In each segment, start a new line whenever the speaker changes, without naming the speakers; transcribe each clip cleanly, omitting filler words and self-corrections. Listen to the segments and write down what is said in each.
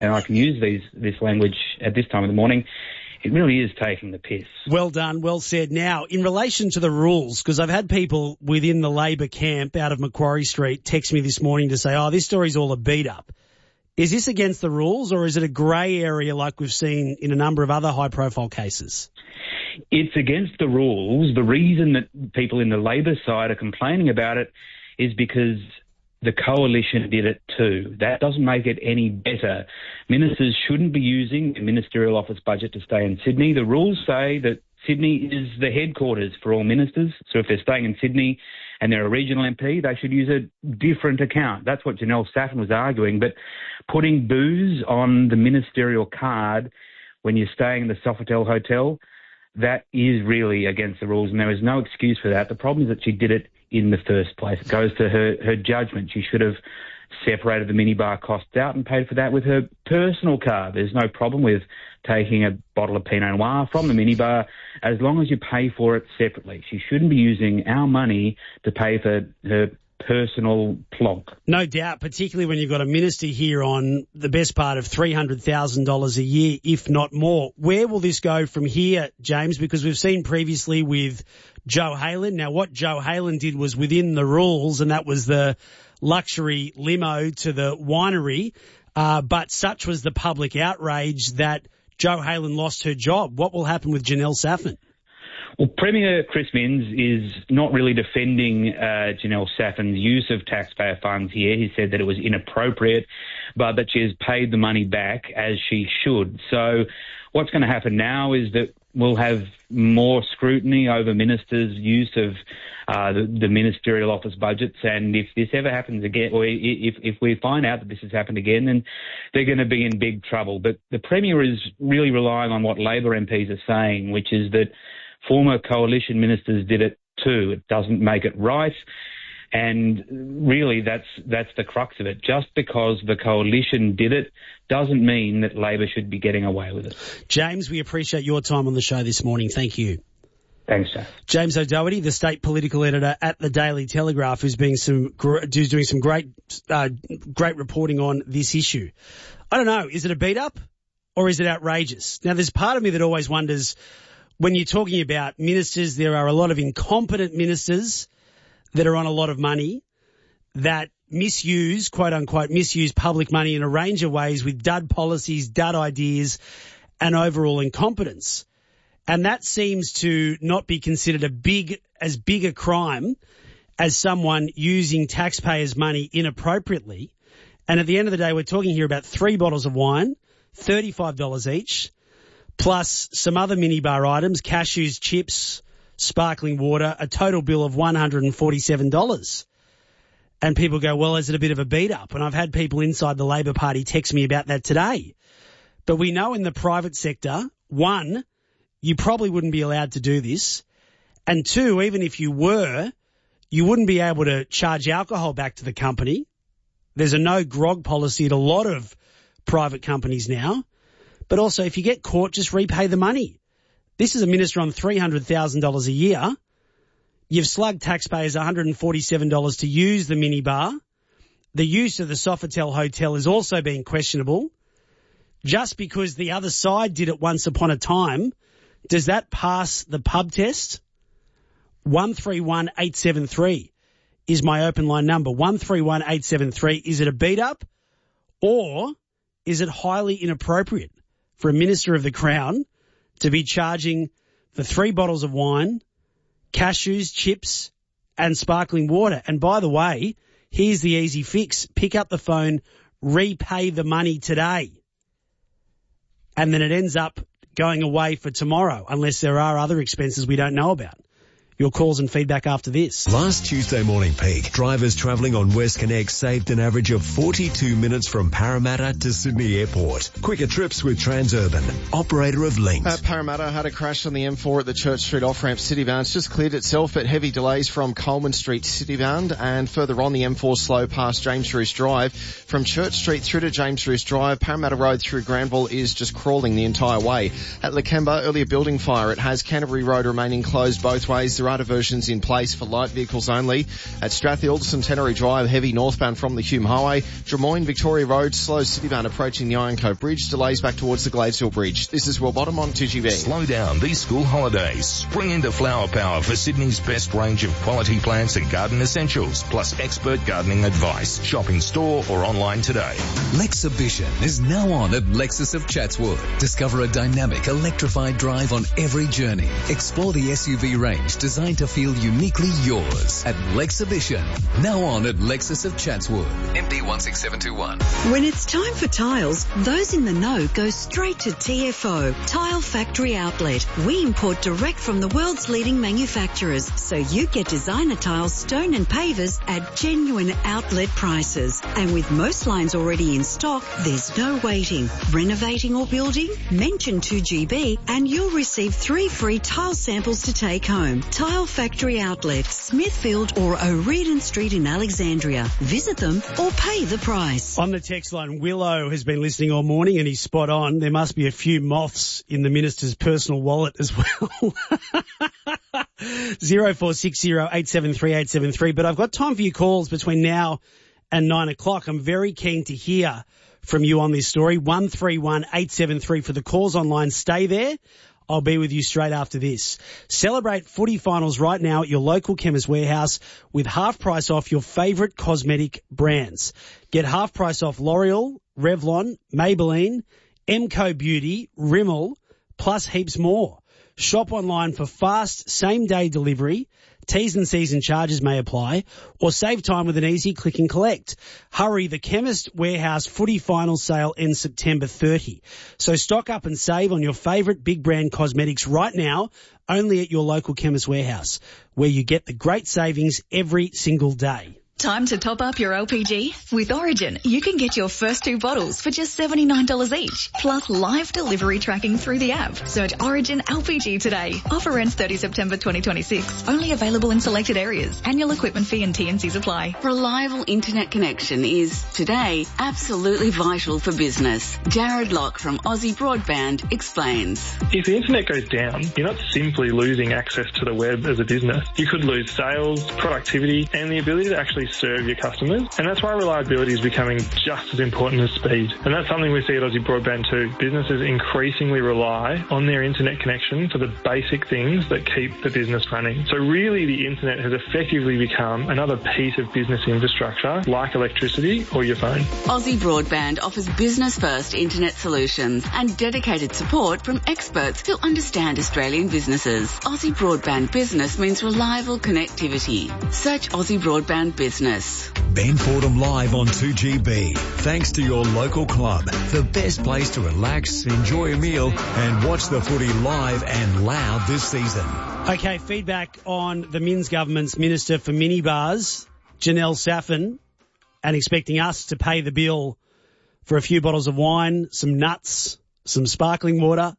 and I can use this language at this time of the morning, it really is taking the piss.
Well done, well said. Now, in relation to the rules, because I've had people within the Labor camp out of Macquarie Street text me this morning to say, this story's all a beat-up. Is this against the rules, or is it a grey area like we've seen in a number of other high-profile cases?
It's against the rules. The reason that people in the Labor side are complaining about it is because the coalition did it too. That doesn't make it any better. Ministers shouldn't be using a ministerial office budget to stay in Sydney. The rules say that Sydney is the headquarters for all ministers. So if they're staying in Sydney and they're a regional MP, they should use a different account. That's what Janelle Saffin was arguing. But putting booze on the ministerial card when you're staying in the Sofitel Hotel, that is really against the rules, and there is no excuse for that. The problem is that she did it in the first place. It goes to her judgment. She should have separated the minibar costs out and paid for that with her personal card. There's no problem with taking a bottle of Pinot Noir from the minibar as long as you pay for it separately. She shouldn't be using our money to pay for her personal plonk.
No doubt, particularly when you've got a minister here on the best part of $300,000 a year, if not more. Where will this go from here, James? Because we've seen previously with Joe Haylen. Now, what Joe Haylen did was within the rules, and that was the luxury limo to the winery. But such was the public outrage that Joe Haylen lost her job. What will happen with Janelle Saffin?
Well, Premier Chris Minns is not really defending Janelle Saffin's use of taxpayer funds here. He said that it was inappropriate, but that she has paid the money back as she should. So what's going to happen now is that we'll have more scrutiny over ministers' use of the ministerial office budgets, and if this ever happens again, or if we find out that this has happened again, then they're going to be in big trouble. But the Premier is really relying on what Labor MPs are saying, which is that former coalition ministers did it too. It doesn't make it right. And really, that's the crux of it. Just because the coalition did it doesn't mean that Labor should be getting away with it.
James, we appreciate your time on the show this morning. Thank you.
Thanks, Jeff.
James O'Doherty, the state political editor at the Daily Telegraph, who's doing some great reporting on this issue. I don't know, is it a beat-up or is it outrageous? Now, there's part of me that always wonders, when you're talking about ministers, there are a lot of incompetent ministers that are on a lot of money that misuse, quote unquote, misuse public money in a range of ways with dud policies, dud ideas, and overall incompetence. And that seems to not be considered as big a crime as someone using taxpayers' money inappropriately. And at the end of the day, we're talking here about 3 bottles of wine, $35 each, plus some other minibar items, cashews, chips, sparkling water, a total bill of $147. And people go, well, is it a bit of a beat-up? And I've had people inside the Labor Party text me about that today. But we know in the private sector, 1, you probably wouldn't be allowed to do this. And 2, even if you were, you wouldn't be able to charge alcohol back to the company. There's a no grog policy at a lot of private companies now. But also, if you get caught, just repay the money. This is a minister on $300,000 a year. You've slugged taxpayers $147 to use the minibar. The use of the Sofitel Hotel is also being questionable. Just because the other side did it once upon a time, does that pass the pub test? 131873 is my open line number. 131873. Is it a beat-up or is it highly inappropriate for a Minister of the Crown to be charging for 3 bottles of wine, cashews, chips, and sparkling water? And by the way, here's the easy fix. Pick up the phone, repay the money today. And then it ends up going away for tomorrow, unless there are other expenses we don't know about. Your calls and feedback after this.
Last Tuesday morning peak, drivers travelling on WestConnex saved an average of 42 minutes from Parramatta to Sydney Airport. Quicker trips with Transurban, operator of Link.
Parramatta had a crash on the M4 at the Church Street off-ramp Citybound. It's just cleared itself, but heavy delays from Coleman Street Citybound, and further on the M4 slow past James Roos Drive. From Church Street through to James Roos Drive, Parramatta Road through Granville is just crawling the entire way. At Lakemba, earlier building fire. It has Canterbury Road remaining closed both ways. There are diversions in place for light vehicles only at Strathfield, Centenary Drive, heavy northbound from the Hume Highway, Drummoyne, Victoria Road, slow citybound approaching the Iron Cove Bridge, delays back towards the Gladesville Bridge. This is Will Bottom on 2GB.
Slow down these school holidays. Spring into Flower Power for Sydney's best range of quality plants and garden essentials, plus expert gardening advice. Shop in store or online today.
Lexhibition is now on at Lexus of Chatswood. Discover a dynamic, electrified drive on every journey. Explore the SUV range designed to feel uniquely yours at Lexhibition. Now on at Lexus of Chatswood. MD 16721.
When it's time for tiles, those in the know go straight to TFO, Tile Factory Outlet. We import direct from the world's leading manufacturers, so you get designer tiles, stone and pavers at genuine outlet prices. And with most lines already in stock, there's no waiting. Renovating or building? Mention 2GB and you'll receive 3 free tile samples to take home. Tile Factory Outlet, Smithfield or O'Riordan Street in Alexandria. Visit them or pay the price.
On the text line, Willow has been listening all morning and he's spot on. There must be a few moths in the minister's personal wallet as well. 0460 873 873. But I've got time for your calls between now and 9 o'clock. I'm very keen to hear from you on this story. 131 873 for the calls online. Stay there. I'll be with you straight after this. Celebrate footy finals right now at your local Chemist Warehouse with half price off your favourite cosmetic brands. Get half price off L'Oreal, Revlon, Maybelline, Emco Beauty, Rimmel, plus heaps more. Shop online for fast same-day delivery. T's and C's and charges may apply, or save time with an easy click and collect. Hurry, the Chemist Warehouse footy final sale ends September 30. So stock up and save on your favourite big brand cosmetics right now, only at your local Chemist Warehouse, where you get the great savings every single day.
Time to top up your LPG? With Origin, you can get your first 2 bottles for just $79 each, plus live delivery tracking through the app. Search Origin LPG today. Offer ends 30 September 2026. Only available in selected areas. Annual equipment fee and T&Cs apply.
Reliable internet connection is, today, absolutely vital for business. Jared Locke from Aussie Broadband explains.
If the internet goes down, you're not simply losing access to the web as a business. You could lose sales, productivity, and the ability to actually serve your customers. And that's why reliability is becoming just as important as speed. And that's something we see at Aussie Broadband too. Businesses increasingly rely on their internet connection for the basic things that keep the business running. So really the internet has effectively become another piece of business infrastructure like electricity or your phone.
Aussie Broadband offers business-first internet solutions and dedicated support from experts who understand Australian businesses. Aussie Broadband Business means reliable connectivity. Search Aussie Broadband Business.
Ben Fordham live on 2GB. Thanks to your local club, the best place to relax, enjoy a meal and watch the footy live and loud this season.
Okay, feedback on the Minns government's Minister for Minibars, Janelle Saffin, and expecting us to pay the bill for a few bottles of wine, some nuts, some sparkling water.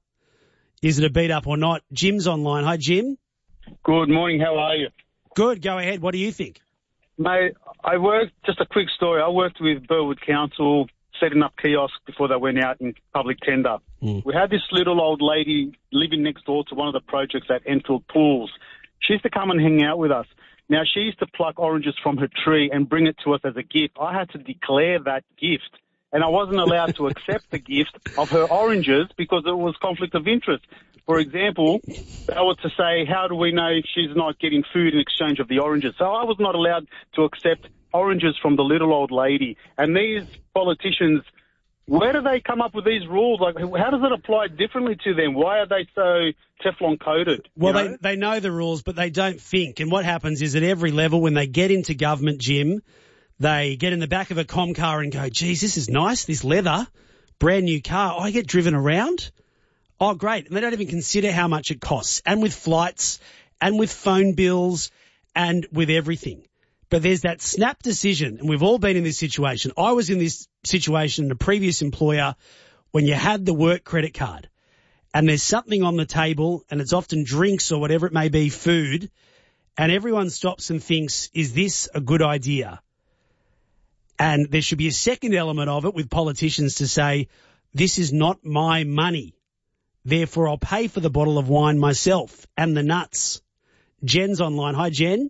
Is it a beat up or not? Jim's online. Hi, Jim.
Good morning. How are you?
Good. Go ahead. What do you think?
Mate, just a quick story. I worked with Burwood Council setting up kiosks before they went out in public tender. We had this little old lady living next door to one of the projects at Enfield Pools. She used to come and hang out with us. Now, she used to pluck oranges from her tree and bring it to us as a gift. I had to declare that gift, and I wasn't allowed to accept the gift of her oranges because it was conflict of interest. For example, they were to say, how do we know if she's not getting food in exchange of the oranges? So I was not allowed to accept oranges from the little old lady. And these politicians, where do they come up with these rules? Like, how does it apply differently to them? Why are they so Teflon coated?
Well, they know the rules, but they don't think. And what happens is at every level, when they get into government, Jim, they get in the back of a com car and go, geez, this is nice, this leather, brand new car. I get driven around. Oh, great. And they don't even consider how much it costs. And with flights and with phone bills and with everything. But there's that snap decision, and we've all been in this situation. I was in this situation in a previous employer when you had the work credit card and there's something on the table and it's often drinks or whatever it may be, food, and everyone stops and thinks, is this a good idea? And there should be a second element of it with politicians to say, this is not my money. Therefore, I'll pay for the bottle of wine myself and the nuts. Jen's online. Hi, Jen.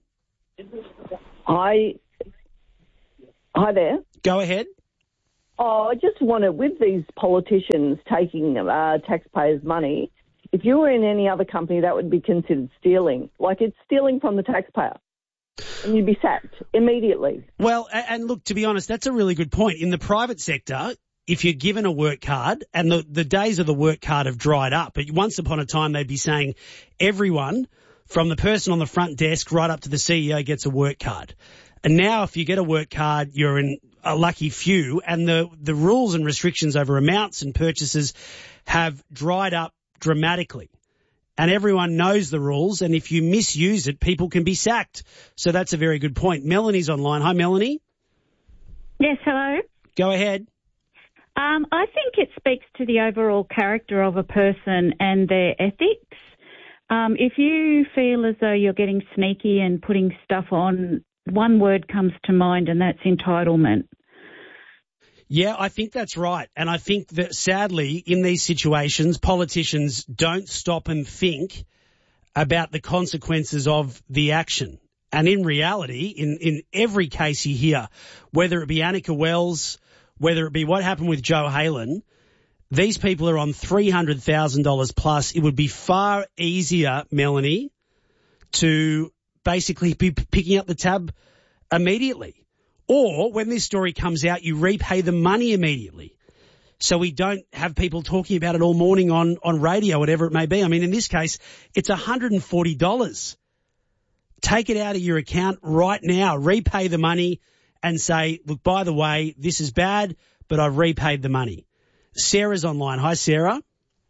Hi there.
Go ahead.
Oh, I just want to, with these politicians taking taxpayers' money, if you were in any other company, that would be considered stealing. Like, it's stealing from the taxpayer. And you'd be sacked immediately.
Well, and look, to be honest, that's a really good point. In the private sector, if you're given a work card, and the days of the work card have dried up, but once upon a time they'd be saying everyone, from the person on the front desk right up to the CEO, gets a work card. And now if you get a work card, you're in a lucky few, and the rules and restrictions over amounts and purchases have dried up dramatically. And everyone knows the rules, and if you misuse it, people can be sacked. So that's a very good point. Melanie's online. Hi, Melanie.
Yes, hello.
Go ahead.
I think it speaks to the overall character of a person and their ethics. If you feel as though you're getting sneaky and putting stuff on, one word comes to mind, and that's entitlement.
Yeah, I think that's right. And I think that sadly in these situations, politicians don't stop and think about the consequences of the action. And in reality, in every case you hear, whether it be Annika Wells, whether it be what happened with Joe Halen, these people are on $300,000 plus. It would be far easier, Melanie, to basically be picking up the tab immediately. Or when this story comes out, you repay the money immediately. So we don't have people talking about it all morning on radio, whatever it may be. I mean, in this case, it's $140. Take it out of your account right now, repay the money and say, look, by the way, this is bad, but I've repaid the money. Sarah's online. Hi, Sarah.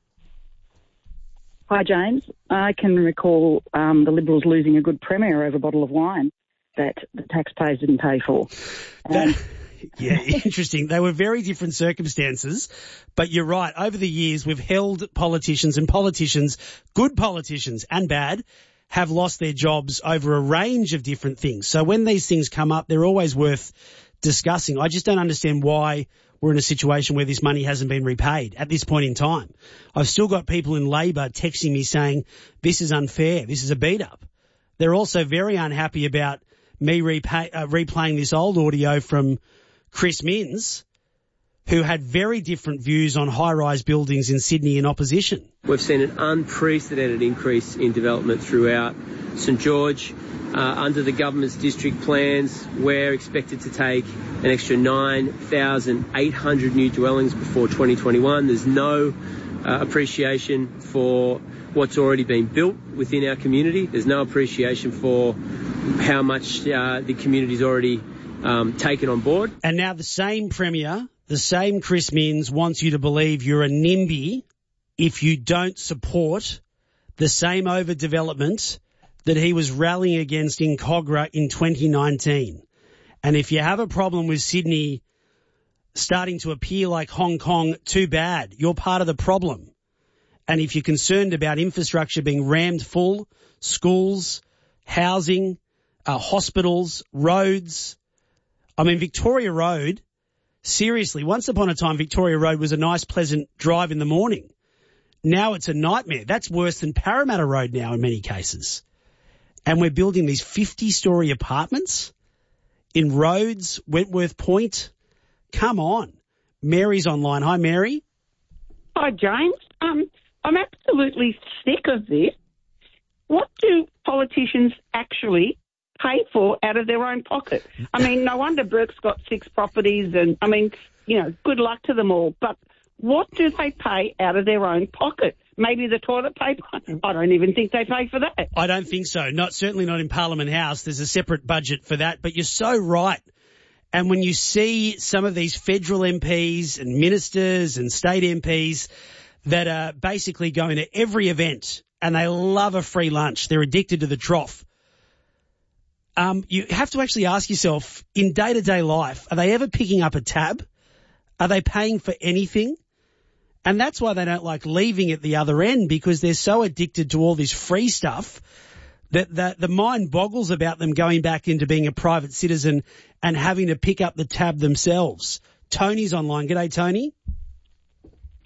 Hi, James. I can recall the Liberals losing a good premier over a bottle of wine that the taxpayers didn't pay for.
Yeah, interesting. They were very different circumstances, but you're right. Over the years, we've held politicians, good politicians and bad, have lost their jobs over a range of different things. So when these things come up, they're always worth discussing. I just don't understand why we're in a situation where this money hasn't been repaid at this point in time. I've still got people in Labor texting me saying, this is unfair, this is a beat-up. They're also very unhappy about me replaying this old audio from Chris Minns, who had very different views on high-rise buildings in Sydney in opposition.
We've seen an unprecedented increase in development throughout St George. Under the government's district plans, we're expected to take an extra 9,800 new dwellings before 2021. There's no appreciation for what's already been built within our community. There's no appreciation for how much the community's already taken on board.
And now the same Premier, the same Chris Minns wants you to believe you're a NIMBY if you don't support the same overdevelopment that he was rallying against in Cogra in 2019. And if you have a problem with Sydney starting to appear like Hong Kong, too bad. You're part of the problem. And if you're concerned about infrastructure being rammed full, schools, housing, hospitals, roads. I mean, Victoria Road, seriously, once upon a time, Victoria Road was a nice, pleasant drive in the morning. Now it's a nightmare. That's worse than Parramatta Road now in many cases. And we're building these 50-storey apartments in Rhodes, Wentworth Point. Come on. Mary's online. Hi, Mary.
Hi, James. I'm absolutely sick of this. What do politicians actually pay for out of their own pocket? I mean, no wonder Burke's got 6 properties and, I mean, you know, good luck to them all. But what do they pay out of their own pocket? Maybe the toilet paper? I don't even think they pay for that.
I don't think so. Certainly not in Parliament House. There's a separate budget for that. But you're so right. And when you see some of these federal MPs and ministers and state MPs that are basically going to every event and they love a free lunch, they're addicted to the trough. You have to actually ask yourself, in day-to-day life, are they ever picking up a tab? Are they paying for anything? And that's why they don't like leaving at the other end, because they're so addicted to all this free stuff that the mind boggles about them going back into being a private citizen and having to pick up the tab themselves. Tony's online. G'day, Tony.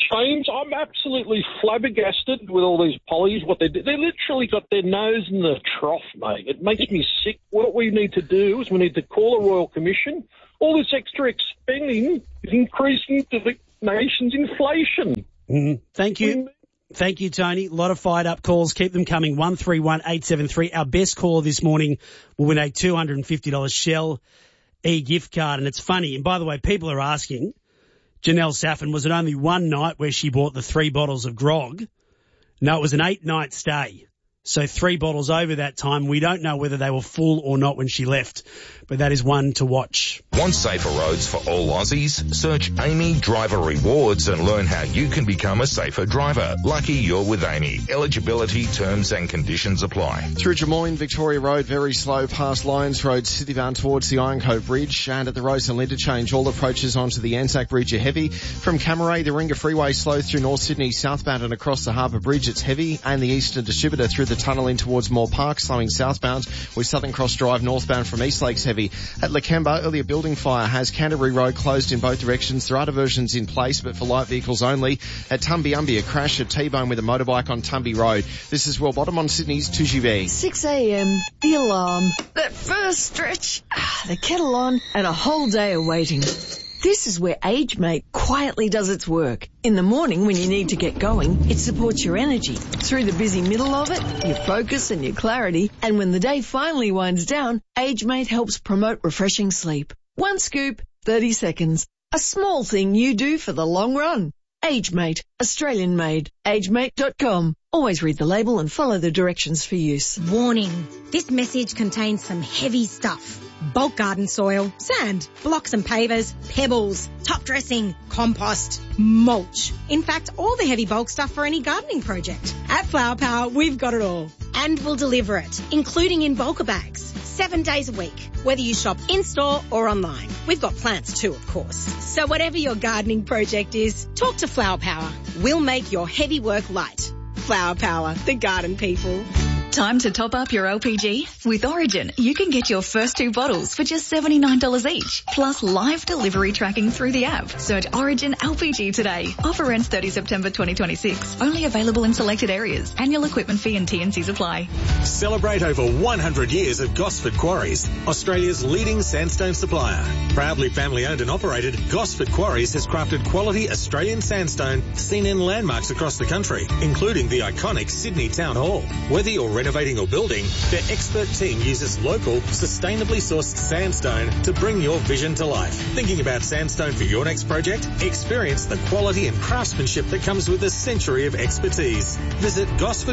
James, I'm absolutely flabbergasted with all these pollies, what they do. They literally got their nose in the trough, mate. It makes me sick. What we need to do is we need to call a Royal Commission. All this extra spending is increasing the nation's inflation.
Thank you. Thank you, Tony. A lot of fired up calls. Keep them coming. 131873. Our best caller this morning will win a $250 Shell e-gift card. And it's funny. And by the way, people are asking, Janelle Saffin, was it only one night where she bought the 3 bottles of grog? No, it was an 8-night stay. So 3 bottles over that time. We don't know whether they were full or not when she left, but that is one to watch.
Want safer roads for all Aussies? Search Amy Driver Rewards and learn how you can become a safer driver. Lucky you're with Amy. Eligibility, terms and conditions apply.
Through Jamoyne, Victoria Road, very slow past Lyons Road, Citybound towards the Iron Cove Bridge, and at the Rosehill Interchange, all approaches onto the Anzac Bridge are heavy. From Camaray, the Ringa Freeway slow through North Sydney southbound and across the Harbour Bridge, it's heavy, and the Eastern Distributor through the tunnel in towards Moore Park, slowing southbound, with Southern Cross Drive northbound from East Lakes heavy. At Lakemba, earlier building fire has Canterbury Road closed in both directions. There are diversions in place, but for light vehicles only. At Tumby-Umby, a crash at T-Bone with a motorbike on Tumby Road. This is Bottom on Sydney's 2GB.
6 a.m, the alarm, that first stretch, the kettle on, and a whole day of waiting. This is where AgeMate quietly does its work. In the morning when you need to get going, it supports your energy. Through the busy middle of it, your focus and your clarity. And when the day finally winds down, AgeMate helps promote refreshing sleep. 1 scoop, 30 seconds. A small thing you do for the long run. AgeMate, Australian made. AgeMate.com. Always read the label and follow the directions for use.
Warning. This message contains some heavy stuff. Bulk garden soil, sand, blocks and pavers, pebbles, top dressing, compost, mulch. In fact, all the heavy bulk stuff for any gardening project. At Flower Power, we've got it all. And we'll deliver it, including in bulker bags, 7 days a week, whether you shop in-store or online. We've got plants too, of course. So whatever your gardening project is, talk to Flower Power. We'll make your heavy work light. Flower Power, the garden people.
Time to top up your LPG? With Origin, you can get your first 2 bottles for just $79 each, plus live delivery tracking through the app. Search Origin LPG today. Offer ends 30 September 2026. Only available in selected areas. Annual equipment fee and T&Cs apply.
Celebrate over 100 years of Gosford Quarries, Australia's leading sandstone supplier. Proudly family owned and operated, Gosford Quarries has crafted quality Australian sandstone seen in landmarks across the country, including the iconic Sydney Town Hall. Whether you're renovating or building, their expert team uses local, sustainably sourced sandstone to bring your vision to life. Thinking about sandstone for your next project? Experience the quality and craftsmanship that comes with a century of expertise. Visit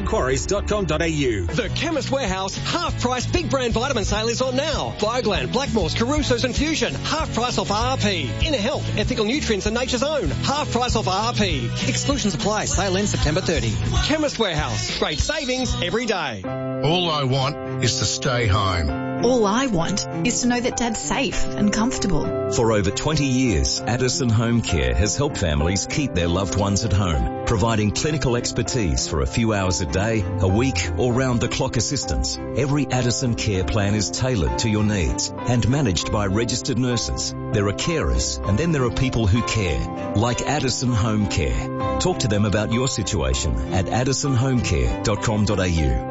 gosfordquarries.com.au.
The Chemist Warehouse half-price big brand vitamin sale is on now. Bioglan, Blackmores, Caruso's and Fusion, half price off RP. Inner Health, Ethical Nutrients and Nature's Own, half price off RP. Exclusions apply. Sale ends September 30. Chemist Warehouse, great savings every day.
All I want is to stay home.
All I want is to know that Dad's safe and comfortable.
For over 20 years, Addison Home Care has helped families keep their loved ones at home, providing clinical expertise for a few hours a day, a week, or round-the-clock assistance. Every Addison care plan is tailored to your needs and managed by registered nurses. There are carers, and then there are people who care, like Addison Home Care. Talk to them about your situation at addisonhomecare.com.au.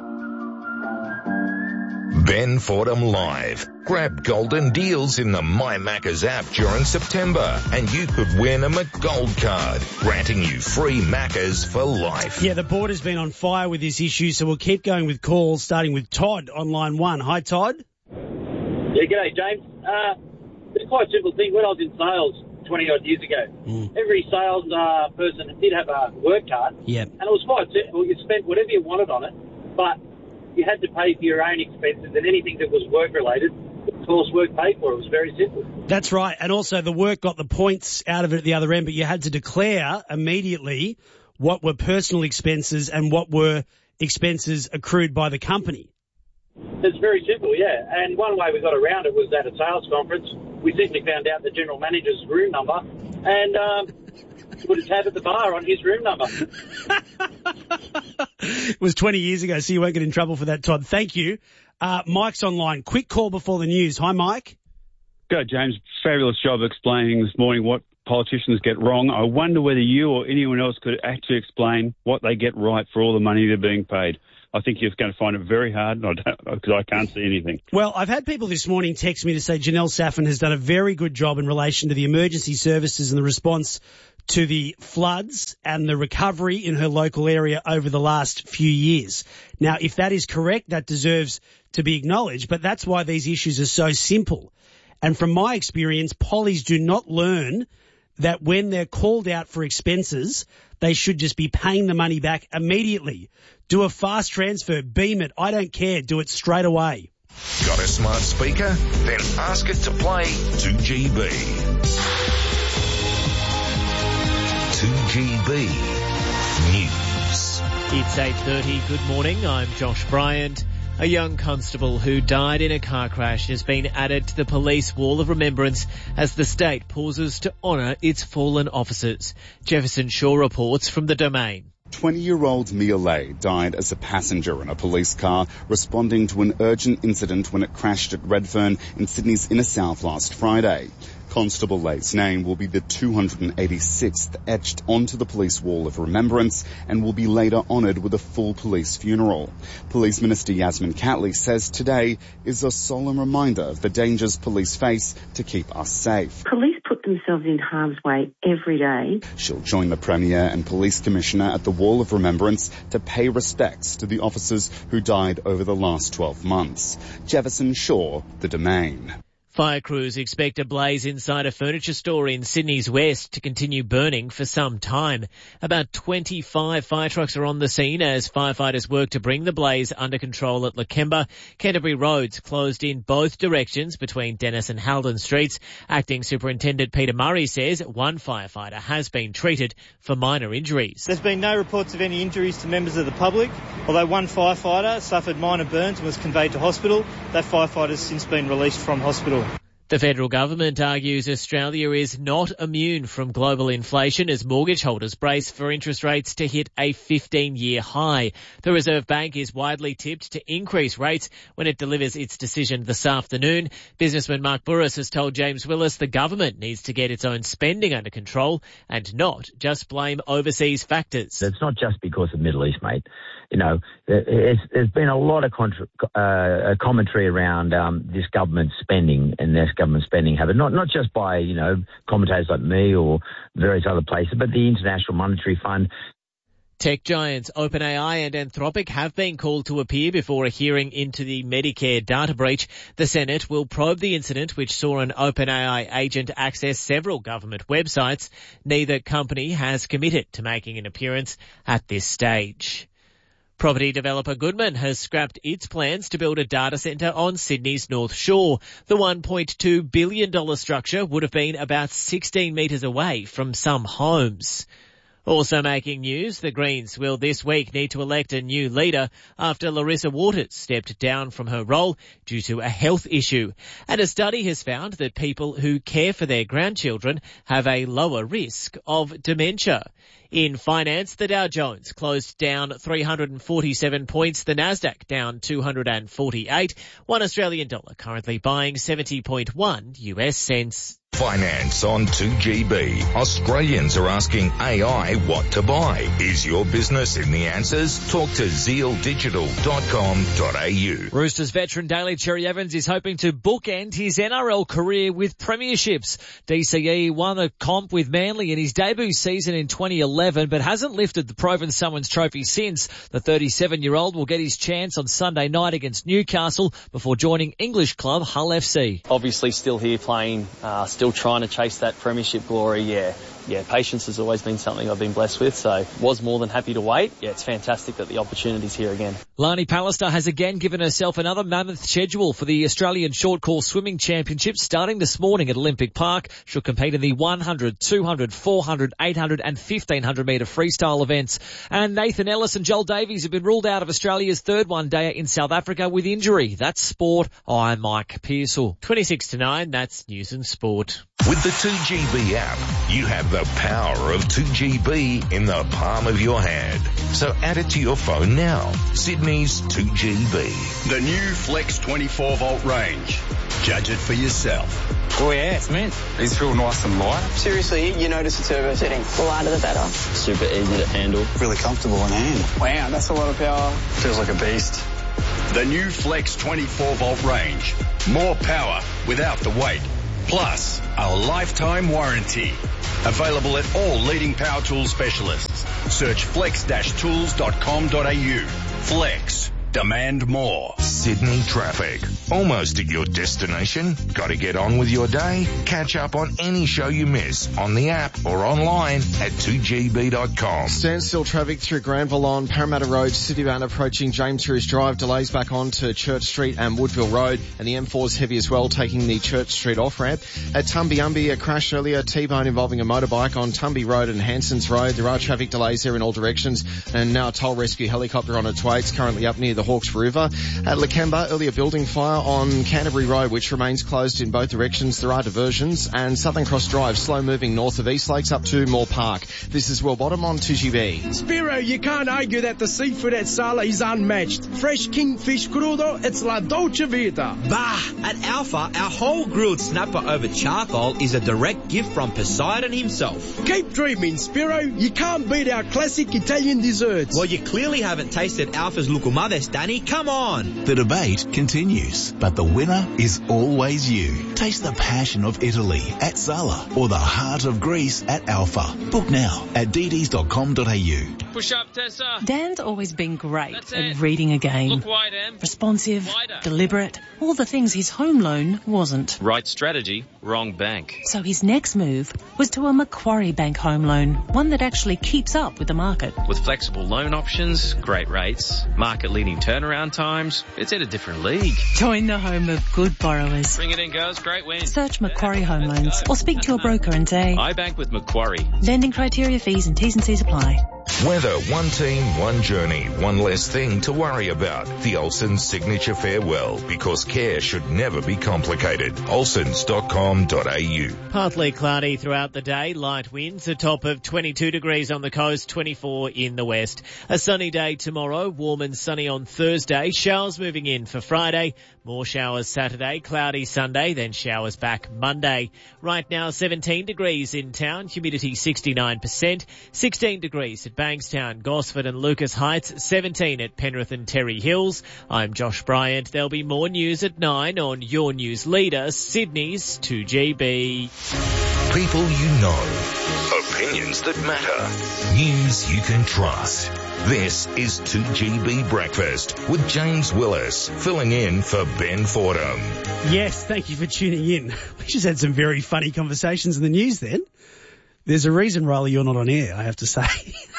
Ben Fordham Live. Grab golden deals in the My Maccas app during September and you could win a McGold card, granting you free Maccas for life.
Yeah, the border's been on fire with this issue, so we'll keep going with calls, starting with Todd on line 1. Hi, Todd.
Yeah, g'day, James. It's quite a simple thing. When I was in sales 20-odd years ago, every sales person did have a work card.
Yeah.
And it was quite simple. You spent whatever you wanted on it, but you had to pay for your own expenses, and anything that was work-related, the coursework paid for. It was very simple.
That's right. And also the work got the points out of it at the other end, but you had to declare immediately what were personal expenses and what were expenses accrued by the company.
It's very simple, yeah. And one way we got around it was at a sales conference. We simply found out the general manager's room number and put a tab at the bar on his room number.
It was 20 years ago, so you won't get in trouble for that, Todd. Thank you. Mike's online. Quick call before the news. Hi, Mike.
Go, James. Fabulous job explaining this morning what
politicians get wrong. I wonder whether you or anyone else could actually explain what they get right for all the money they're being paid. I think you're going to find it very hard because I can't see anything.
Well, I've had people this morning text me to say Janelle Saffin has done a very good job in relation to the emergency services and the response to the floods and the recovery in her local area over the last few years. Now, if that is correct, that deserves to be acknowledged, but that's why these issues are so simple. And from my experience, pollies do not learn that when they're called out for expenses, they should just be paying the money back immediately. Do a fast transfer, beam it, I don't care, do it straight away.
Got a smart speaker? Then ask it to play 2GB. 2GB News.
It's 8:30. Good morning. I'm Josh Bryant. A young constable who died in a car crash has been added to the police wall of remembrance as the state pauses to honour its fallen officers. Jefferson Shaw reports from the Domain.
20-year-old Mia Lay died as a passenger in a police car responding to an urgent incident when it crashed at Redfern in Sydney's inner south last Friday. Constable Lay's name will be the 286th etched onto the police wall of remembrance and will be later honoured with a full police funeral. Police Minister Yasmin Catley says today is a solemn reminder of the dangers police face to keep us safe.
Police put themselves in harm's way every day.
She'll join the Premier and Police Commissioner at the Wall of Remembrance to pay respects to the officers who died over the last 12 months. Jefferson Shaw, The Domain.
Fire crews expect a blaze inside a furniture store in Sydney's west to continue burning for some time. About 25 fire trucks are on the scene as firefighters work to bring the blaze under control at Lakemba. Canterbury roads closed in both directions between Dennis and Halden Streets. Acting Superintendent Peter Murray says one firefighter has been treated for minor injuries.
There's been no reports of any injuries to members of the public, although one firefighter suffered minor burns and was conveyed to hospital. That firefighter has since been released from hospital.
The federal government argues Australia is not immune from global inflation as mortgage holders brace for interest rates to hit a 15-year high. The Reserve Bank is widely tipped to increase rates when it delivers its decision this afternoon. Businessman Mark Burris has told James Willis the government needs to get its own spending under control and not just blame overseas factors.
It's not just because of Middle East, mate. You know, there's been a lot of commentary around this government spending and this government spending habit, not just by, you know, commentators like me or various other places, but the International Monetary Fund.
Tech giants OpenAI and Anthropic have been called to appear before a hearing into the Medicare data breach. The Senate will probe the incident, which saw an OpenAI agent access several government websites. Neither company has committed to making an appearance at this stage. Property developer Goodman has scrapped its plans to build a data centre on Sydney's North Shore. The $1.2 billion structure would have been about 16 metres away from some homes. Also making news, the Greens will this week need to elect a new leader after Larissa Waters stepped down from her role due to a health issue. And a study has found that people who care for their grandchildren have a lower risk of dementia. In finance, the Dow Jones closed down 347 points, the Nasdaq down 248, $1 Australian dollar currently buying 70.1 US cents.
Finance on 2GB. Australians are asking AI what to buy. Is your business in the answers? Talk to zealdigital.com.au.
Roosters veteran Daly Cherry Evans is hoping to bookend his NRL career with premierships. DCE won a comp with Manly in his debut season in 2011, but hasn't lifted the Provan Summons trophy since. The 37-year-old will get his chance on Sunday night against Newcastle before joining English club Hull FC.
Obviously still here playing, still trying to chase that premiership glory. Yeah, patience has always been something I've been blessed with, so was more than happy to wait. Yeah, it's fantastic that the opportunity's here again.
Lani Pallister has again given herself another mammoth schedule for the Australian Short Course Swimming Championships starting this morning at Olympic Park. She'll compete in the 100, 200, 400, 800 and 1500 metre freestyle events. And Nathan Ellis and Joel Davies have been ruled out of Australia's third one-dayer in South Africa with injury. That's sport. I'm Mike Pearsall.
26 to 9, that's news and sport.
With the 2GB app, you have the power of 2GB in the palm of your hand. So add it to your phone now. Sydney's 2GB.
The new Flex 24-volt range. Judge it for yourself.
Oh yeah, it's mint. These feel nice and light.
Seriously, you notice the turbo setting. The lighter the better.
Super easy to handle.
Really comfortable in hand.
Wow, that's a lot of power.
Feels like a beast.
The new Flex 24-volt range. More power without the weight. Plus, a lifetime warranty. Available at all leading power tool specialists. Search flex-tools.com.au. Flex. Demand more.
Sydney traffic. Almost at your destination? Got to get on with your day? Catch up on any show you miss on the app or online at 2gb.com.
Standstill traffic through Granville on Parramatta Road, Citybound approaching James Roos Drive. Delays back on to Church Street and Woodville Road. And the M4 is heavy as well, taking the Church Street off-ramp. At Tumby, a crash earlier, T-bone involving a motorbike on Tumby Road and Hansons Road. There are traffic delays there in all directions. And now a toll rescue helicopter on its way. It's currently up near the Hawkes River. At Lakemba, earlier building fire on Canterbury Road, which remains closed in both directions. There are diversions. And Southern Cross Drive, slow moving north of East Lakes up to Moore Park. This is Will Bottom on 2GB.
Spiro, you can't argue that the seafood at Sala is unmatched. Fresh kingfish crudo, it's la dolce vita.
Bah! At Alpha, our whole grilled snapper over charcoal is a direct gift from Poseidon himself.
Keep dreaming, Spiro. You can't beat our classic Italian desserts.
Well, you clearly haven't tasted Alpha's lucumades, Danny. Come on!
The debate continues, but the winner is always you. Taste the passion of Italy at Sala or the heart of Greece at Alpha. Book now at dd's.com.au.
Push up, Tessa.
Dan's always been great at reading a game.
Look wide, Em.
Responsive, deliberate, all the things his home loan wasn't.
Right strategy, wrong bank.
So his next move was to a Macquarie Bank home loan, one that actually keeps up with the market.
With flexible loan options, great rates, market-leading turnaround times, it's at a different league.
Join the home of good borrowers.
Bring it in, girls. Great win.
Search Macquarie Home Loans or speak to your broker and say,
I bank with Macquarie.
Lending criteria, fees and T's and C's apply.
Weather, one team, one journey, one less thing to worry about. The Olsen's signature farewell, because care should never be complicated. Olsens.com.au.
Partly cloudy throughout the day, light winds, a top of 22 degrees on the coast, 24 in the west. A sunny day tomorrow, warm and sunny on Thursday, showers moving in for Friday, more showers Saturday, cloudy Sunday, then showers back Monday. Right now 17 degrees in town, humidity 69%, 16 degrees at Bankstown, Gosford and Lucas Heights, 17 at Penrith and Terry Hills. I'm Josh Bryant. There'll be more news at 9 on your news leader, Sydney's 2GB.
People you know. Opinions that matter. News you can trust. This is 2GB Breakfast with James Willis, filling in for Ben Fordham.
Yes, thank you for tuning in. We just had some very funny conversations in the news then. There's a reason, Riley, you're not on air, I have to say.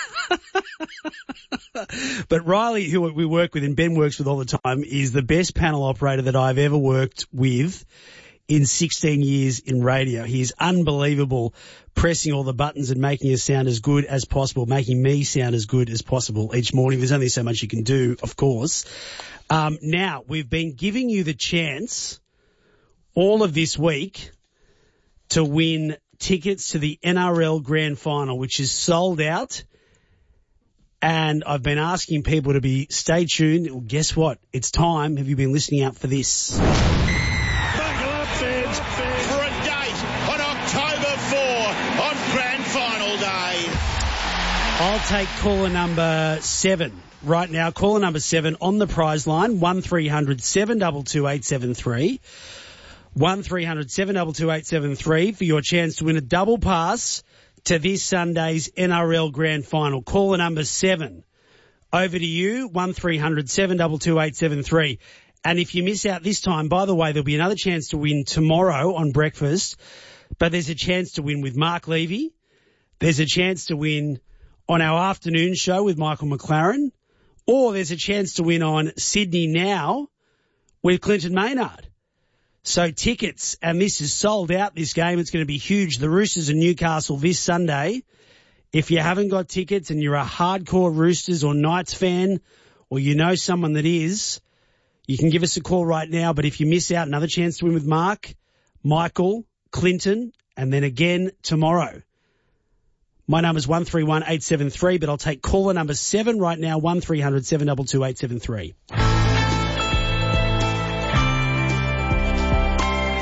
But Riley, who we work with and Ben works with all the time, is the best panel operator that I've ever worked with in 16 years in radio. He is unbelievable, pressing all the buttons and making us sound as good as possible, making me sound as good as possible each morning. There's only so much you can do, of course. Now, we've been giving you the chance all of this week to win tickets to the NRL Grand Final, which is sold out. And I've been asking people to stay tuned. Well, guess what? It's time. Have you been listening out for this?
Buckle up, fans, for a date on October 4 on Grand Final Day.
I'll take caller number 7 right now. Caller number 7 on the prize line, 1300 722 873. 1300 722 873 for your chance to win a double pass to this Sunday's NRL Grand Final. Caller number 7. Over to you, 1300 722 873. And if you miss out this time, by the way, there'll be another chance to win tomorrow on breakfast, but there's a chance to win with Mark Levy. There's a chance to win on our afternoon show with Michael McLaren, or there's a chance to win on Sydney Now with Clinton Maynard. So tickets, and this is sold out, this game. It's going to be huge. The Roosters and Newcastle this Sunday. If you haven't got tickets and you're a hardcore Roosters or Knights fan, or you know someone that is, you can give us a call right now. But if you miss out, another chance to win with Mark, Michael, Clinton, and then again tomorrow. My number's 131 873, but I'll take caller number 7 right now, 1300 722 873.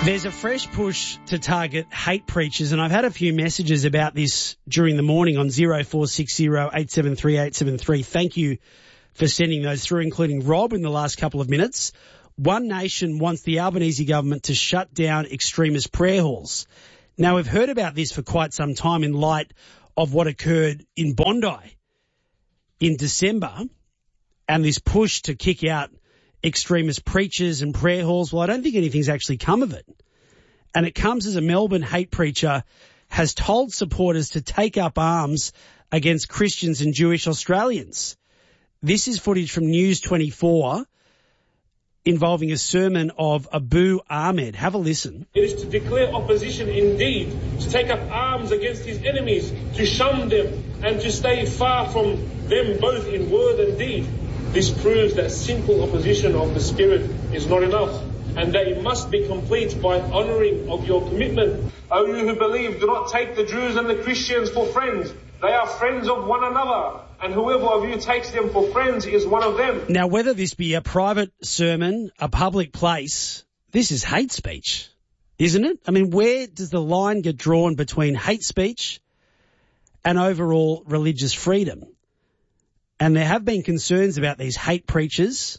There's a fresh push to target hate preachers, and I've had a few messages about this during the morning on 0460 873 873. Thank you for sending those through, including Rob in the last couple of minutes. One Nation wants the Albanese government to shut down extremist prayer halls. Now, we've heard about this for quite some time in light of what occurred in Bondi in December and this push to kick out extremist preachers and prayer halls. Well, I don't think anything's actually come of it. And it comes as a Melbourne hate preacher has told supporters to take up arms against Christians and Jewish Australians. This is footage from News 24 involving a sermon of Abu Ahmed. Have a listen.
It is to declare opposition indeed, to take up arms against his enemies, to shun them and to stay far from them both in word and deed. This proves that simple opposition of the Spirit is not enough, and that it must be complete by honouring of your commitment. O you who believe, do not take the Jews and the Christians for friends. They are friends of one another, and whoever of you takes them for friends is one of them.
Now, whether this be a private sermon, a public place, this is hate speech, isn't it? I mean, where does the line get drawn between hate speech and overall religious freedom? And there have been concerns about these hate preachers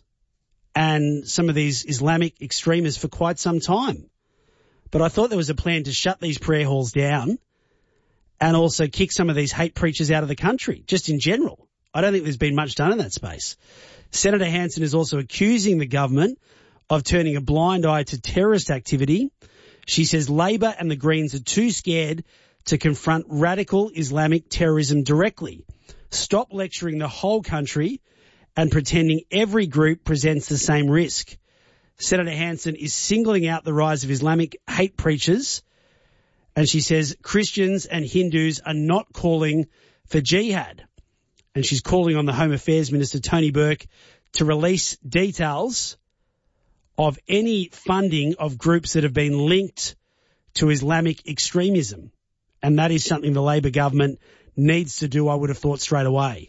and some of these Islamic extremists for quite some time. But I thought there was a plan to shut these prayer halls down and also kick some of these hate preachers out of the country, just in general. I don't think there's been much done in that space. Senator Hanson is also accusing the government of turning a blind eye to terrorist activity. She says Labor and the Greens are too scared to confront radical Islamic terrorism directly. Stop lecturing the whole country and pretending every group presents the same risk. Senator Hanson is singling out the rise of Islamic hate preachers, and she says Christians and Hindus are not calling for jihad. And she's calling on the Home Affairs Minister, Tony Burke, to release details of any funding of groups that have been linked to Islamic extremism. And that is something the Labor government needs to do, I would have thought, straight away.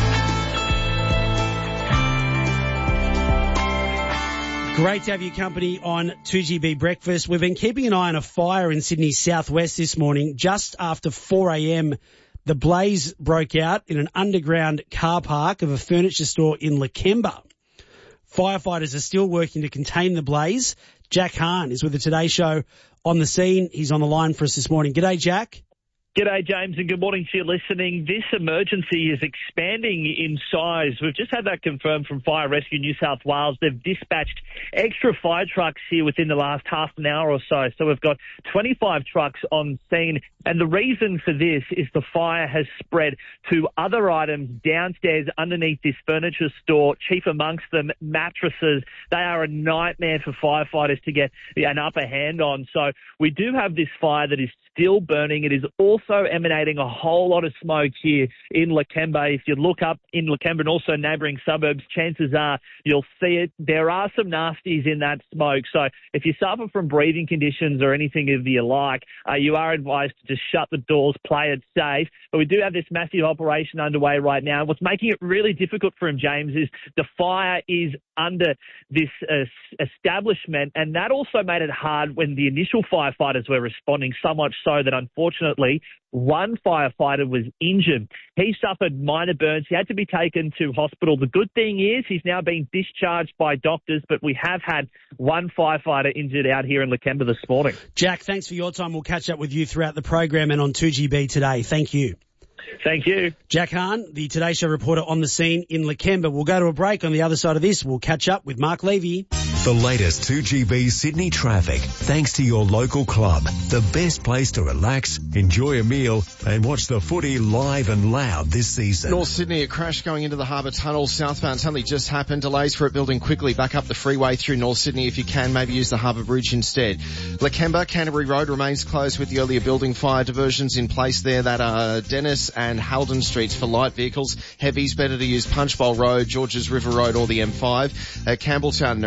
Great to have your company on 2GB Breakfast. We've been keeping an eye on a fire in Sydney's southwest this morning. Just after 4 a.m, the blaze broke out in an underground car park of a furniture store in Lakemba. Firefighters are still working to contain the blaze. Jack Hahn is with the Today Show on the scene. He's on the line for us this morning. G'day, Jack.
G'day, James, and good morning to you listening. This emergency is expanding in size. We've just had that confirmed from Fire Rescue New South Wales. They've dispatched extra fire trucks here within the last half an hour or so. So we've got 25 trucks on scene. And the reason for this is the fire has spread to other items downstairs underneath this furniture store, chief amongst them mattresses. They are a nightmare for firefighters to get an upper hand on. So we do have this fire that is still burning. It is also emanating a whole lot of smoke here in Lakemba. If you look up in Lakemba and also neighbouring suburbs, chances are you'll see it. There are some nasties in that smoke. So if you suffer from breathing conditions or anything of the like, you are advised to just shut the doors, play it safe. But we do have this massive operation underway right now. What's making it really difficult for him, James, is the fire is under this establishment, and that also made it hard when the initial firefighters were responding, so much so that unfortunately one firefighter was injured. He suffered minor burns. He had to be taken to hospital. The good thing is he's now being discharged by doctors, but we have had one firefighter injured out here in Lakemba this morning.
Jack, thanks for your time. We'll catch up with you throughout the program and on 2GB today. Thank you.
Thank you.
Jack Hahn, the Today Show reporter on the scene in Lakemba. We'll go to a break. On the other side of this, we'll catch up with Mark Levy.
The latest 2GB Sydney traffic, thanks to your local club. The best place to relax, enjoy a meal and watch the footy live and loud this season.
North Sydney, a crash going into the Harbour Tunnel southbound. It's only just happened. Delays for it building quickly. Back up the freeway through North Sydney if you can. Maybe use the Harbour Bridge instead. Lakemba, Canterbury Road remains closed with the earlier building fire. Diversions in place there that are Dennis and Halden Streets for light vehicles. Heavies, better to use Punchbowl Road, Georges River Road or the M5. Campbelltown, Narellan Road,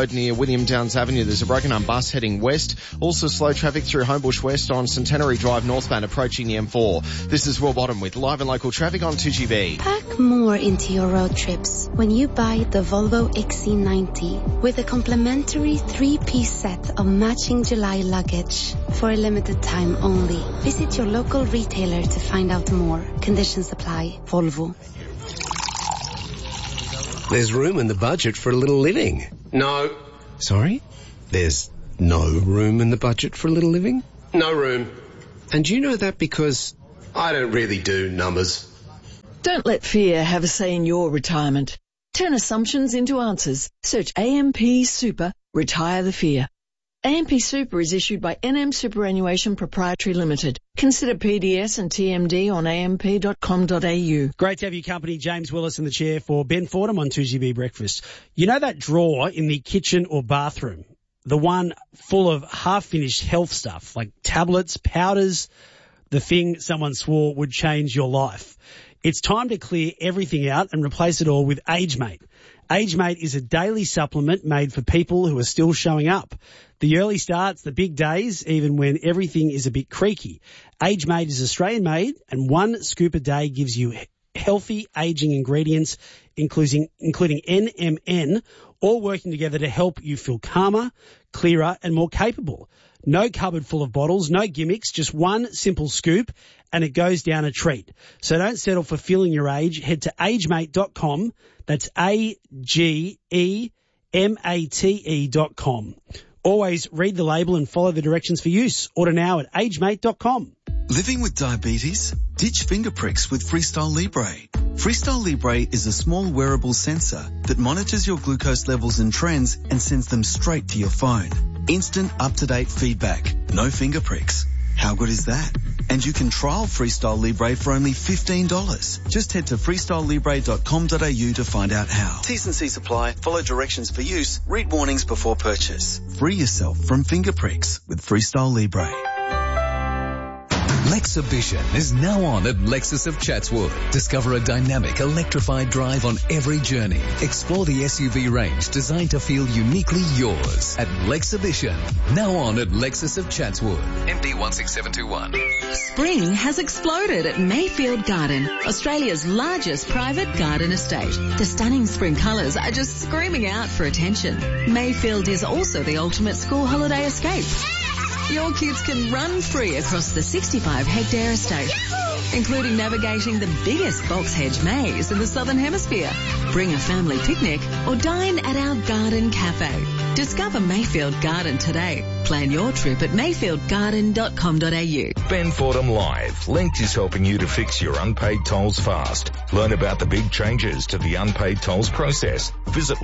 Road near William Downs Avenue. There's a broken arm bus heading west. Also slow traffic through Homebush West on Centenary Drive northbound approaching the M4. This is Will Bottom with live and local traffic on 2GB.
Pack more into your road trips when you buy the Volvo XC90 with a complimentary 3-piece set of matching July luggage for a limited time only. Visit your local retailer to find out more. Conditions apply. Volvo.
There's room in the budget for a little living.
No.
Sorry? There's no room in the budget for a little living?
No room.
And you know that because
I don't really do numbers.
Don't let fear have a say in your retirement. Turn assumptions into answers. Search AMP Super, retire the fear. AMP Super is issued by NM Superannuation Proprietary Limited. Consider PDS and TMD on amp.com.au.
Great to have your company, James Willis in the chair for Ben Fordham on 2GB Breakfast. You know that drawer in the kitchen or bathroom? The one full of half-finished health stuff, like tablets, powders, the thing someone swore would change your life. It's time to clear everything out and replace it all with AgeMate. AgeMate is a daily supplement made for people who are still showing up. The early starts, the big days, even when everything is a bit creaky. AgeMate is Australian-made, and 1 scoop a day gives you healthy aging ingredients, including NMN, all working together to help you feel calmer, clearer, and more capable. No cupboard full of bottles, no gimmicks, just 1 simple scoop, and it goes down a treat. So don't settle for feeling your age. Head to agemate.com. That's AGEMATE.com. Always read the label and follow the directions for use. Order now at agemate.com.
Living with diabetes? Ditch finger pricks with Freestyle Libre. Freestyle Libre is a small wearable sensor that monitors your glucose levels and trends and sends them straight to your phone. Instant, up-to-date feedback. No finger pricks. How good is that? And you can trial Freestyle Libre for only $15. Just head to freestylelibre.com.au to find out how. T's and C's apply. Follow directions for use. Read warnings before purchase. Free yourself from finger pricks with Freestyle Libre.
Lexhibition is now on at Lexus of Chatswood. Discover a dynamic, electrified drive on every journey. Explore the SUV range designed to feel uniquely yours at Lexhibition. Now on at Lexus of Chatswood. MD 16721.
Spring has exploded at Mayfield Garden, Australia's largest private garden estate. The stunning spring colours are just screaming out for attention. Mayfield is also the ultimate school holiday escape. Your kids can run free across the 65-hectare estate, including navigating the biggest box hedge maze in the Southern Hemisphere. Bring a family picnic or dine at our garden cafe. Discover Mayfield Garden today. Plan your trip at mayfieldgarden.com.au.
Ben Fordham Live. Linked is helping you to fix your unpaid tolls fast. Learn about the big changes to the unpaid tolls process. Visit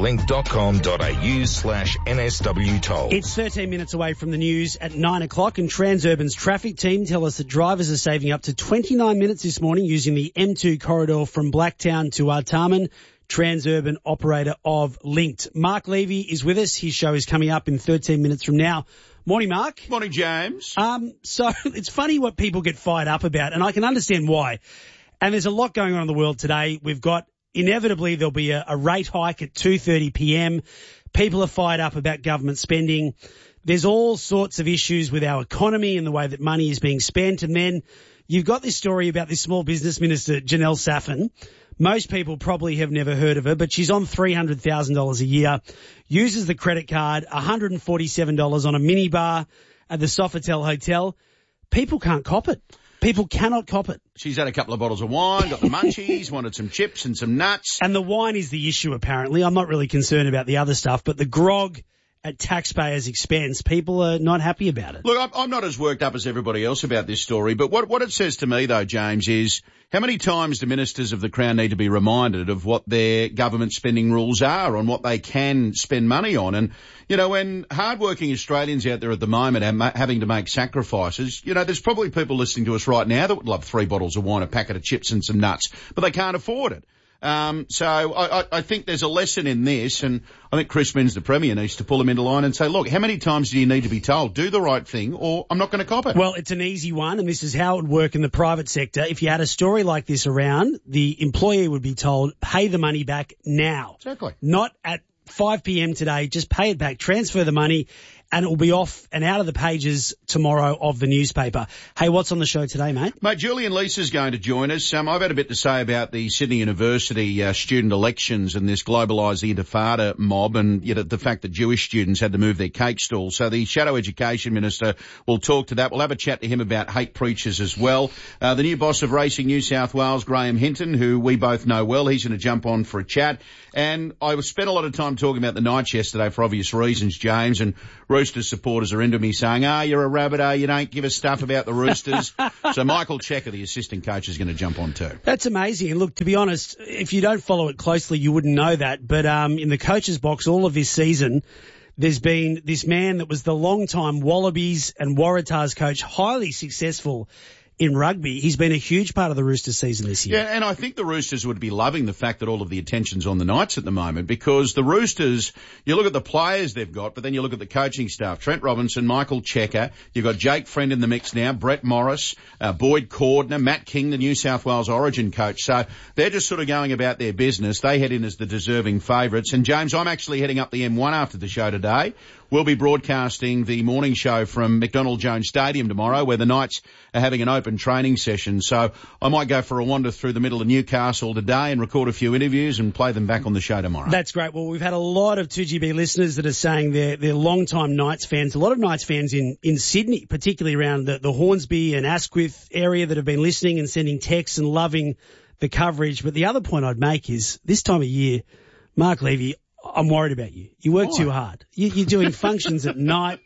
link.com.au/NSW tolls.
It's 13 minutes away from the news at 9 o'clock, and Transurban's traffic team tell us that drivers are saving up to 29 minutes this morning using the M2 corridor from Blacktown to Artarmon. Transurban operator of Linked. Mark Levy is with us. His show is coming up in 13 minutes from now. Morning, Mark.
Morning, James.
So it's funny what people get fired up about, and I can understand why. And there's a lot going on in the world today. We've got, inevitably, there'll be a rate hike at 2:30 p.m. People are fired up about government spending. There's all sorts of issues with our economy and the way that money is being spent. And then you've got this story about this small business minister, Janelle Saffin. Most people probably have never heard of her, but she's on $300,000 a year, uses the credit card, $147 on a minibar at the Sofitel Hotel. People can't cop it. People cannot cop it.
She's had a couple of bottles of wine, got the munchies, wanted some chips and some nuts.
And the wine is the issue, apparently. I'm not really concerned about the other stuff, but the grog at taxpayers' expense, people are not happy about it.
Look, I'm not as worked up as everybody else about this story, but what it says to me, though, James, is how many times do ministers of the Crown need to be reminded of what their government spending rules are, on what they can spend money on? And, you know, when hard-working Australians out there at the moment are having to make sacrifices, you know, there's probably people listening to us right now that would love 3 bottles of wine, a packet of chips and some nuts, but they can't afford it. So I think there's a lesson in this, and I think Chris Minns, the Premier, needs to pull them into line and say, look, how many times do you need to be told, do the right thing, or I'm not going to cop it?
Well, it's an easy one, and this is how it would work in the private sector. If you had a story like this around, the employee would be told, pay the money back now.
Exactly.
Not at 5 p.m. today. Just pay it back, transfer the money, and it will be off and out of the pages tomorrow of the newspaper. Hey, what's on the show today, mate?
Mate, Julian Leesa's going to join us. I've had a bit to say about the Sydney University student elections and this globalised intifada mob, and the fact that Jewish students had to move their cake stall. So the Shadow Education Minister will talk to that. We'll have a chat to him about hate preachers as well. The new boss of Racing New South Wales, Graham Hinton, who we both know well, he's going to jump on for a chat. And I spent a lot of time talking about the Knights yesterday for obvious reasons, James, and Roosters supporters are into me saying, you're a rabbitoh, you don't give us stuff about the Roosters. So Michael Checker, the assistant coach, is going to jump on too.
That's amazing. And look, to be honest, if you don't follow it closely, you wouldn't know that. But in the coach's box all of this season, there's been this man that was the long-time Wallabies and Waratahs coach, highly successful in rugby. He's been a huge part of the Roosters season this year.
Yeah, and I think the Roosters would be loving the fact that all of the attention's on the Knights at the moment, because the Roosters, you look at the players they've got, but then you look at the coaching staff. Trent Robinson, Michael Checker, you've got Jake Friend in the mix now, Brett Morris, Boyd Cordner, Matt King, the New South Wales Origin coach. So they're just sort of going about their business. They head in as the deserving favourites. And James, I'm actually heading up the M1 after the show today. We'll be broadcasting the morning show from McDonald Jones Stadium tomorrow, where the Knights are having an open training session. So I might go for a wander through the middle of Newcastle today and record a few interviews and play them back on the show tomorrow.
That's great. Well, we've had a lot of 2GB listeners that are saying they're long-time Knights fans. A lot of Knights fans in Sydney, particularly around the Hornsby and Asquith area, that have been listening and sending texts and loving the coverage. But the other point I'd make is this time of year, Mark Levy, I'm worried about you. You work too hard. You're doing functions at night,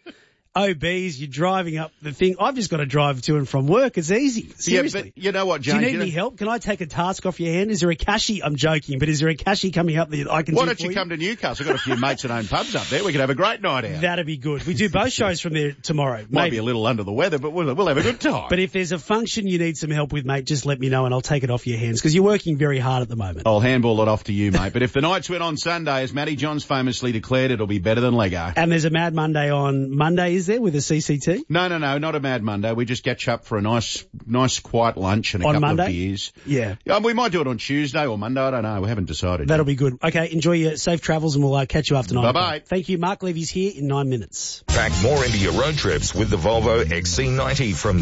OBs, you're driving up the thing. I've just got to drive to and from work. It's easy. Seriously.
Yeah, but you know what, James?
Do you need any help? Can I take a task off your hand? Is there a cashy? I'm joking, but is there a cashy coming up that I can do for you?
Why don't you come to Newcastle? I've got a few mates that own pubs up there. We could have a great night out.
That'd be good. We do both shows from there tomorrow.
Might be a little under the weather, but we'll have a good time.
But if there's a function you need some help with, mate, just let me know and I'll take it off your hands, because you're working very hard at the moment.
I'll handball it off to you, mate. But if the Knights win on Sunday, as Matty Johns famously declared, it'll be better than Lego.
And there's a Mad Monday on Monday, is there, with a CCT?
No, not a Mad Monday. We just catch up for a nice quiet lunch and a couple of beers.
Yeah.
We might do it on Tuesday or Monday. I don't know. We haven't decided.
That'll be good. Okay, enjoy your safe travels and we'll catch you after 9.
Bye-bye.
Thank you. Mark Levy's here in 9 minutes.
Pack more into your road trips with the Volvo XC90 from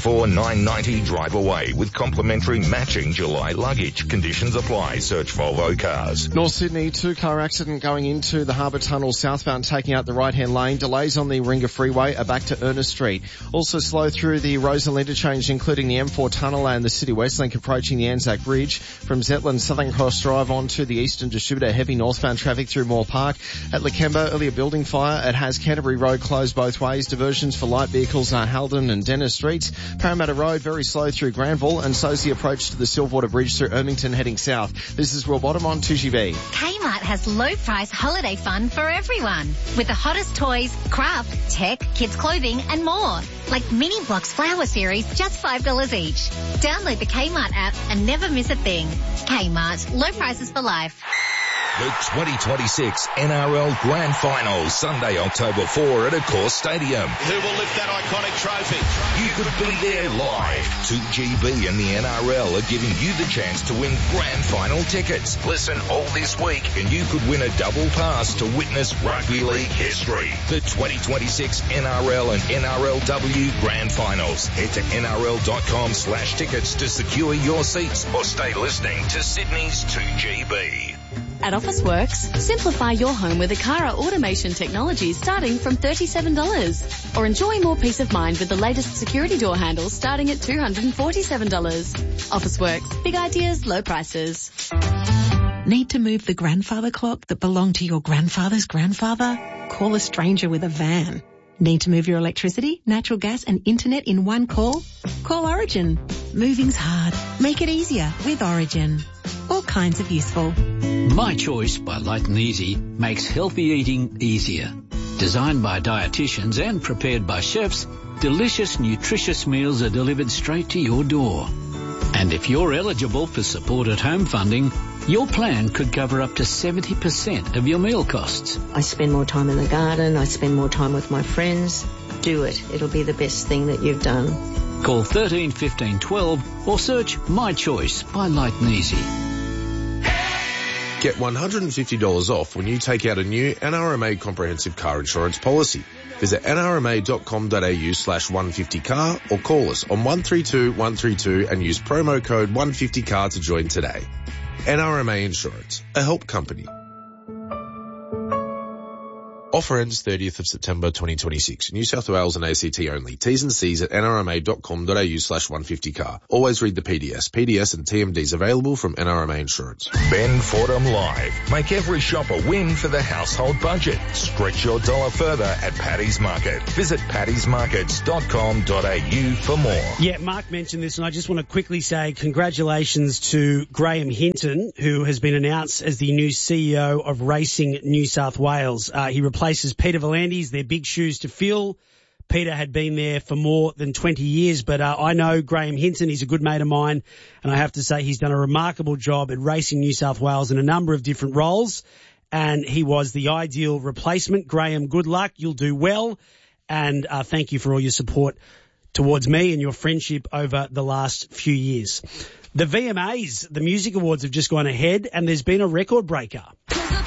$94,990 drive away with complimentary matching July luggage. Conditions apply. Search Volvo Cars.
North Sydney, 2-car accident going into the Harbour Tunnel southbound, taking out the right-hand lane. Delays on the Ringa Freeway are back to Ernest Street. Also slow through the Rosal interchange, including the M4 Tunnel and the City West Link approaching the Anzac Bridge. From Zetland Southern Cross Drive on to the Eastern Distributor, heavy northbound traffic through Moore Park. At Lakemba, earlier building fire. It has Canterbury Road closed both ways. Diversions for light vehicles are Halden and Dennis Streets. Parramatta Road very slow through Granville, and so's the approach to the Silverwater Bridge through Ermington heading south. This is Will Bottom on 2GB.
Kmart has low price holiday fun for everyone, with the hottest toys, craft, tech, kids clothing and more. Like Mini Blocks Flower Series, just $5 each. Download the Kmart app and never miss a thing. Kmart, low prices for life.
The 2026 NRL Grand Final, Sunday, October 4 at Accor Stadium.
Who will lift that iconic trophy?
You could be there live. 2GB and the NRL are giving you the chance to win Grand Final tickets. Listen all this week and you could win a double pass to witness Rugby League history. The 2026 NRL and NRLW Grand Finals. Head to nrl.com/tickets to secure your seats or stay listening to Sydney's 2GB.
At Officeworks, simplify your home with Akara automation technology starting from $37. Or enjoy more peace of mind with the latest security door handles starting at $247. Officeworks, big ideas, low prices.
Need to move the grandfather clock that belonged to your grandfather's grandfather? Call a stranger with a van. Need to move your electricity, natural gas and internet in one call? Call Origin. Moving's hard. Make it easier with Origin. All kinds of useful.
My Choice by Light and Easy makes healthy eating easier. Designed by dietitians and prepared by chefs, delicious, nutritious meals are delivered straight to your door. And if you're eligible for support at home funding, your plan could cover up to 70% of your meal costs.
I spend more time in the garden. I spend more time with my friends. Do it. It'll be the best thing that you've done.
Call 13 15 12 or search My Choice by Light and Easy.
Get $150 off when you take out a new NRMA comprehensive car insurance policy. Visit nrma.com.au/150car or call us on 132 132 and use promo code 150car to join today. NRMA Insurance, a help company. Offer ends 30th of September 2026. New South Wales and ACT only. T's and C's at nrma.com.au/150car. Always read the PDS. PDS and TMDs available from NRMA Insurance.
Ben Fordham Live. Make every shop a win for the household budget. Stretch your dollar further at Paddy's Market. Visit paddysmarkets.com.au for more.
Yeah, Mark mentioned this, and I just want to quickly say congratulations to Graham Hinton, who has been announced as the new CEO of Racing New South Wales. He replaces Peter V'landys. They're big shoes to fill. Peter had been there for more than 20 years, but I know Graham Hinton. He's a good mate of mine, and I have to say he's done a remarkable job at Racing New South Wales in a number of different roles, and he was the ideal replacement. Graham, good luck. You'll do well, and thank you for all your support towards me and your friendship over the last few years. The VMAs, the Music Awards, have just gone ahead, and there's been a record breaker.